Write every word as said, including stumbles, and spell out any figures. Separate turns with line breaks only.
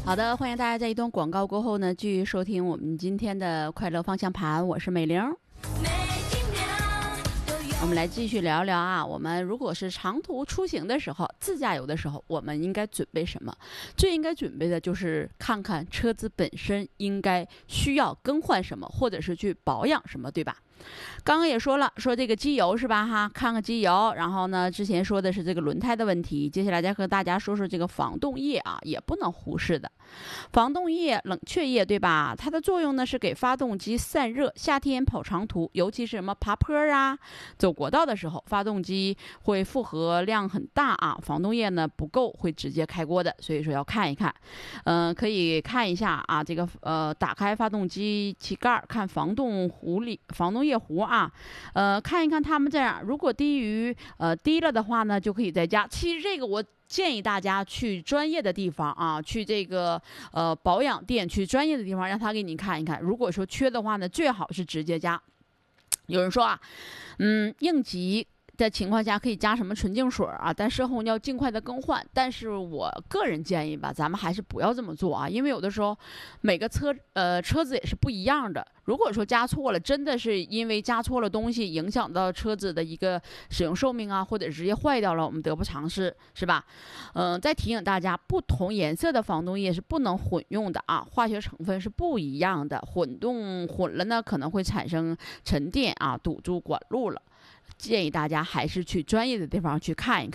好的，欢迎大家在一段广告过后呢，继续收听我们今天的快乐方向盘，我是美玲。我们来继续聊聊啊，我们如果是长途出行的时候，自驾游的时候，我们应该准备什么？最应该准备的就是看看车子本身应该需要更换什么，或者是去保养什么，对吧？刚刚也说了，说这个机油是吧哈，看看机油，然后呢，之前说的是这个轮胎的问题，接下来再和大家说说这个防冻液啊，也不能忽视的。防冻液、冷却液，对吧？它的作用呢是给发动机散热。夏天跑长途，尤其是什么爬坡啊、走国道的时候，发动机会负荷量很大啊，防冻液呢不够，会直接开锅的。所以说要看一看，嗯、呃，可以看一下啊，这个呃，打开发动机气盖，看防冻壶里防冻液壶啊，呃，看一看它们这样，如果低于呃低了的话呢，就可以再加。其实这个我建议大家去专业的地方啊，去这个呃保养店，去专业的地方，让他给你看一看。如果说缺的话呢，最好是直接加。有人说啊，嗯，应急的情况下可以加什么纯净水啊，但事后要尽快的更换。但是我个人建议吧，咱们还是不要这么做啊，因为有的时候每个车呃车子也是不一样的。如果说加错了，真的是因为加错了东西，影响到车子的一个使用寿命啊，或者直接坏掉了，我们得不偿失，是吧？嗯、呃，再提醒大家，不同颜色的防冻液是不能混用的啊，化学成分是不一样的，混动混了呢可能会产生沉淀啊，堵住管路了。建议大家还是去专业的地方去看一看。